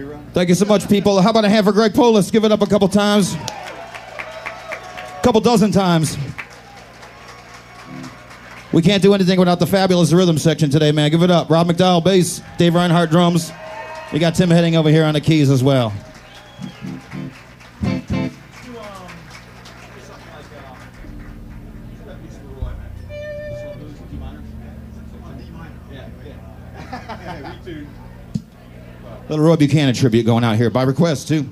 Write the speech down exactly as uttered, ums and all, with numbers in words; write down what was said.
Thank you so much, people. How about a hand for Greg Polis? Give it up a couple times. A couple dozen times. We can't do anything without the fabulous rhythm section today, man. Give it up. Rob McDowell, bass. Dave Reinhardt, drums. We got Tim Heading over here on the keys as well. Little Roy Buchanan tribute going out here by request, too.